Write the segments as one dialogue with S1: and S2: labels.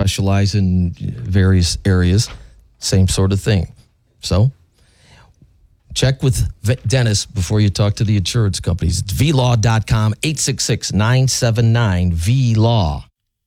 S1: specialize in various areas. Same sort of thing. So check with Dennis before you talk to the insurance companies. It's vlaw.com, 866-979-VLAW.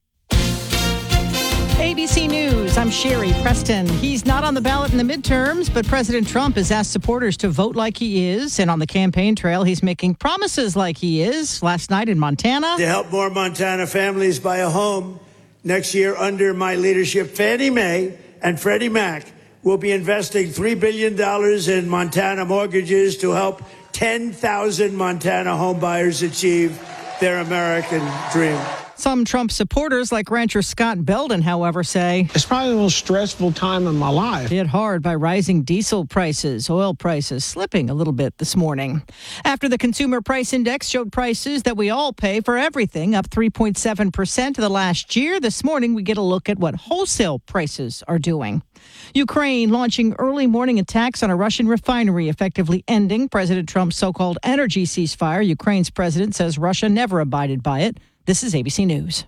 S2: ABC News, I'm Sherry Preston. He's not on the ballot in the midterms, but President Trump has asked supporters to vote like he is. And on the campaign trail, he's making promises like he is. Last night in Montana.
S3: To help more Montana families buy a home next year under my leadership, Fannie Mae and Freddie Mac will be investing $3 billion in Montana mortgages to help 10,000 Montana homebuyers achieve their American dream.
S2: Some Trump supporters, like rancher Scott Belden, however, say
S4: it's probably the most stressful time in my life.
S2: Hit hard by rising diesel prices, oil prices slipping a little bit this morning. After the Consumer Price Index showed prices that we all pay for everything up 3.7% to the last year, this morning we get a look at what wholesale prices are doing. Ukraine launching early morning attacks on a Russian refinery, effectively ending President Trump's so-called energy ceasefire. Ukraine's president says Russia never abided by it. This is ABC News.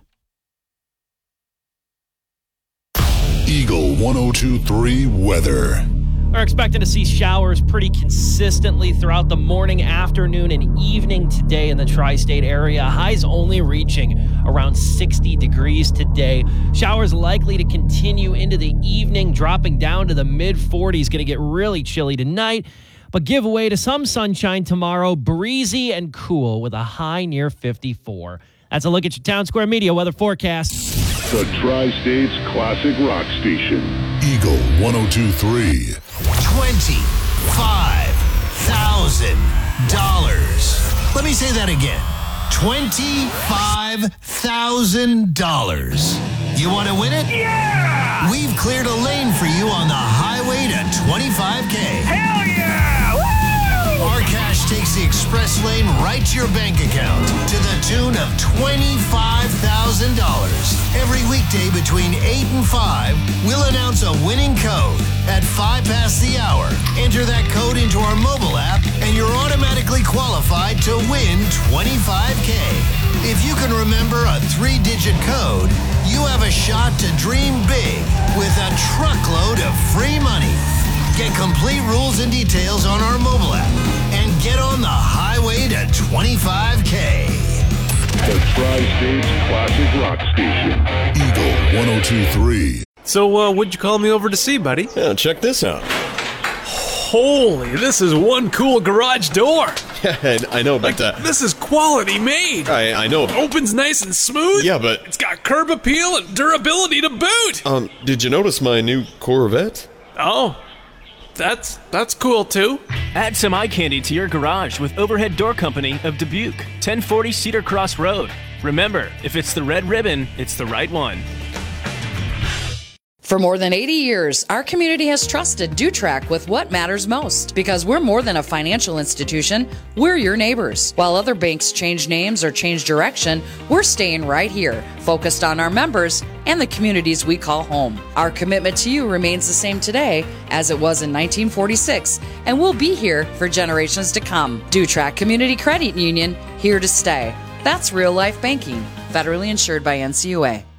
S5: Eagle 102.3 weather.
S6: We're expecting to see showers pretty consistently throughout the morning, afternoon, and evening today in the tri-state area. Highs only reaching around 60 degrees today. Showers likely to continue into the evening, dropping down to the mid-40s. Going to get really chilly tonight, but give way to some sunshine tomorrow. Breezy and cool with a high near 54. That's a look at your Town Square Media weather forecast.
S5: The Tri-State's classic rock station. Eagle 102.3.
S7: $25,000. Let me say that again. $25,000. You want to win it? Yeah! We've cleared a lane for you on the highway to 25K.
S8: Hell yeah! Woo!
S7: Our cash takes the express lane right to your bank account to the tune of $25,000. Every weekday between 8 and 5, we'll announce a winning code at 5 past the hour. Enter that code into our mobile app, and you're automatically qualified to win 25K. If you can remember a 3-digit code, you have a shot to dream big with a truckload of free money. Get complete rules and details on our mobile app and get on the highway to 25K.
S5: The Tri-State's classic rock station. Eagle 102.3.
S9: So, what'd you call me over to see, buddy?
S10: Yeah, check this out.
S9: Holy, this is one cool garage door.
S10: Yeah, I know, but...
S9: this is quality made.
S10: I know.
S9: It opens nice and smooth.
S10: Yeah, but...
S9: it's got curb appeal and durability to boot.
S10: Did you notice my new Corvette?
S9: Oh, that's cool, too.
S11: Add some eye candy to your garage with Overhead Door Company of Dubuque, 1040 Cedar Cross Road. Remember, if it's the red ribbon, it's the right one.
S12: For more than 80 years, our community has trusted DuTrack with what matters most. Because we're more than a financial institution, we're your neighbors. While other banks change names or change direction, we're staying right here, focused on our members and the communities we call home. Our commitment to you remains the same today as it was in 1946, and we'll be here for generations to come. DuTrack Community Credit Union, here to stay. That's real life banking, federally insured by NCUA.